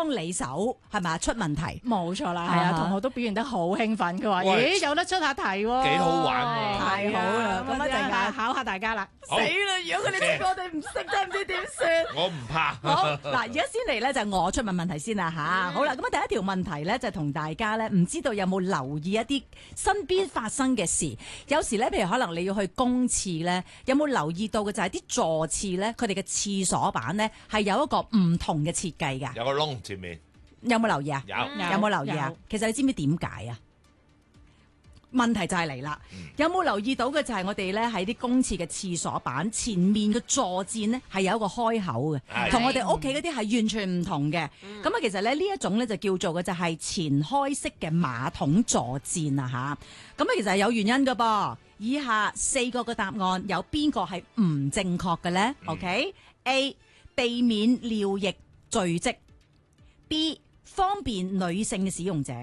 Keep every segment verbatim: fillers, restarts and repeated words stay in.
幫你手係咪出問題？ 冇錯啦，係啊，同學都表現得好興奮，佢話：咦，有得出下題喎， 幾好玩喎！ 太好啦！咁一陣間考下大家啦。 死啦！如果佢哋知我哋唔識，真係唔知點算。 我唔怕。 好嗱，而家先嚟咧就我出問問題先啦吓。好啦，咁啊第一條問題咧就同大家咧，唔知道有冇留意一啲身邊發生嘅事？有時咧，譬如可能你要去公廁咧，有冇留意到嘅就係啲座廁咧，佢哋嘅廁所板咧係有一個唔同嘅設計㗎。 有個窿前面。 有冇留意啊？ 有。 有冇留意啊？其實你知唔知點解啊？問題就係嚟啦，有冇留意到嘅就係我哋咧喺啲公廁嘅廁所板前面嘅座墊咧係有一個開口嘅，同我哋屋企嗰啲係完全唔同嘅。咁啊，其實咧呢一種咧就叫做嘅就係前開式嘅馬桶座墊啊吓。咁啊，其實係有原因㗎噃。以下四個嘅答案有邊個係唔正確嘅咧？OK，A 避免尿液聚積，B 方便女性嘅使用者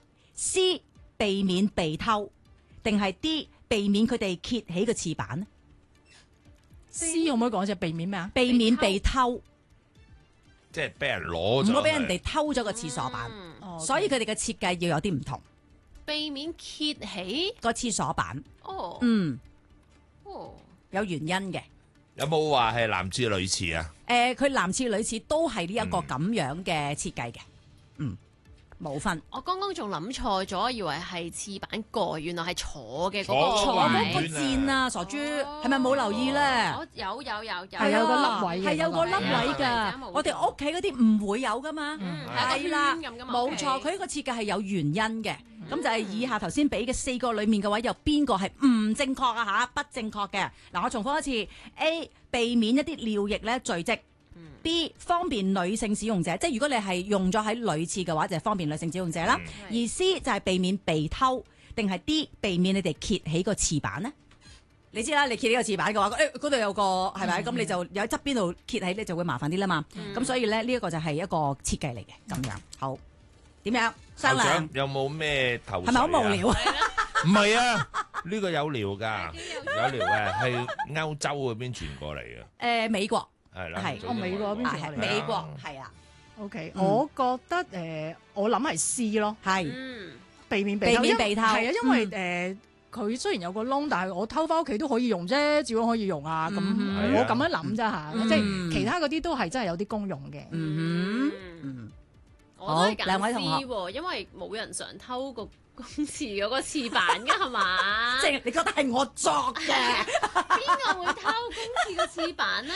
，C避免被偷，定係 D 避免佢哋揭起個廁板呢？ C 可唔可以講隻避免咩啊？ 避免被偷， 即係俾人攞咗， 唔好俾人哋偷咗個廁所板， 嗯、 所以佢哋嘅設計要有啲唔同。 避免揭起個廁所板， 哦， 嗯， 哦， 有原因嘅。 有冇話係男廁女廁啊？ 誒、呃，佢男廁女廁都係呢一個咁樣嘅設計嘅，嗯。冇分， 我剛剛仲諗錯咗，以為係廁板蓋，原來係坐嘅嗰個坐嗰個位墊啊，傻豬，係咪冇留意咧？ 有有有有， 係有個凹位嘅， 係有個凹位㗎。我哋屋企嗰啲唔會有㗎嘛，係啦，冇錯，佢呢個設計係有原因嘅。咁就係以下頭先俾嘅四個裡面嘅話，有邊個係唔正確啊？嚇，不正確嘅。嗱，我重複一次 ：A 避免一啲尿液咧聚積。B 方便女性使用者，即係如果你係用咗喺女廁嘅話，就係、是、方便女性使用者啦。嗯、而 C 就係避免被偷，定係 D 避免你哋揭起個廁板呢？你知啦，你揭起個廁板嘅話，誒嗰度有個係咪？咁、嗯、你就有喺側邊度揭起咧，就會麻煩啲啦嘛。咁、嗯、所以咧，呢、這、一個就係一個設計嚟嘅，咁樣好點樣？商量有冇咩頭？ 係咪好無聊啊？ 唔係啊，呢、這個有料㗎，有料嘅係歐洲嗰邊傳過嚟嘅。誒、 呃，美國。係啦， 係， 我美國嗰邊係美國係啊。 OK，我覺得誒，我諗係 C 咯， 係避免被偷， 避免被偷係啊，因為誒佢雖然有個窿，但係我偷翻屋企都可以用啫，照樣可以用啊。咁我咁樣諗啫嚇，即係其他嗰啲都係真係有啲功用嘅。 嗯嗯， 我都係揀 C 喎，因為冇人想偷個公廁嗰個廁板㗎係嘛？ 即係你覺得係我作嘅？ 邊個會偷公廁個廁板呢？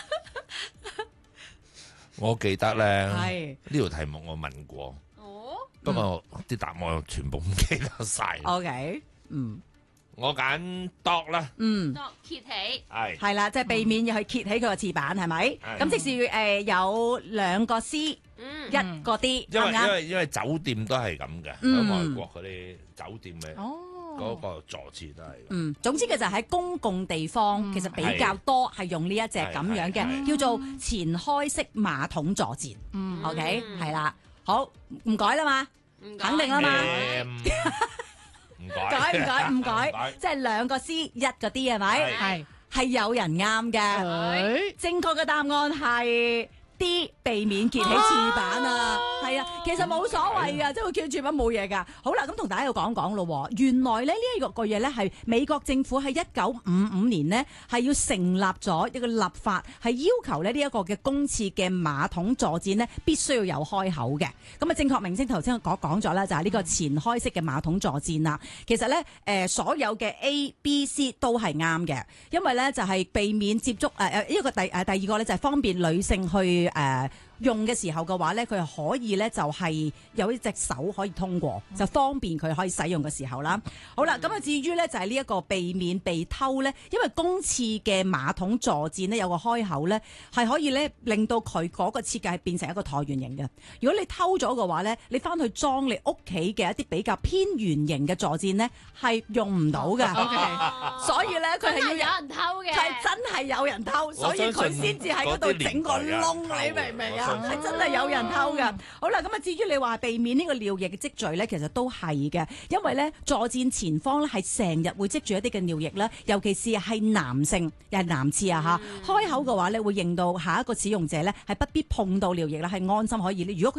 我記得咧， 係呢條題目我問過， 哦， 不過啲答案全部唔記得晒。 OK，嗯， 我揀 dog 啦， 嗯 ，dog 揭起， 係係啦，即係避免要去揭起佢個廁板，係咪？咁即是誒有兩個 C，一個 D， 因為因為因為酒店都係咁嘅，喺外國嗰啲酒店嘅。 哦。 嗰個座廁都係， 嗯，總之嘅就喺公共地方，嗯、其實比較多係用呢一隻咁樣嘅，叫做前開式馬桶座墊。嗯，OK，係啦，好，唔改啦嘛，肯定啦嘛， 唔改， 改唔改唔改，即係兩個 C 一個 D 係咪？係係有人啱嘅，正確嘅答案係。啲避免揭起廁板啊，係啊，其實冇所謂噶，即係會揭起廁板冇嘢噶。好啦，咁同大家要講講咯。原來咧呢一個個嘢咧係美國政府喺一九五五年呢係要成立咗一個立法，係要求咧呢一個嘅公廁嘅馬桶座墊呢必須要有開口嘅。咁啊，正確名稱頭先我講講咗啦，就係呢個前開式嘅馬桶座墊啦。其實咧誒、呃、所有嘅 A、B、C 都係啱嘅，因為咧就係避免接觸誒誒呢個第誒、呃、第二個咧就係方便女性去。誒、呃、用嘅時候嘅話咧，佢可以咧就係有一隻手可以通過，就方便佢可以使用嘅時候啦。好啦，咁啊至於咧就係呢一個避免被偷咧，因為公廁嘅馬桶座墊咧有個開口咧，係可以咧令到佢嗰個設計係變成一個橢圓形嘅。如果你偷咗嘅話咧，你翻去裝你屋企嘅一啲比較偏圓形嘅座墊咧，係用唔到嘅。 哦、 所以咧佢係要有人偷嘅， 係真係有人偷，所以佢先至喺嗰度整個窿。你明唔明啊？係真係有人偷㗎。好啦，咁啊至於你話避免呢個尿液嘅積聚咧，其實都係嘅，因為咧座墊前方咧係成日會積住一啲嘅尿液啦，尤其是係男性又係男廁啊嚇，開口嘅話咧會令到下一個使用者咧係不必碰到尿液啦，係安心可以。如果佢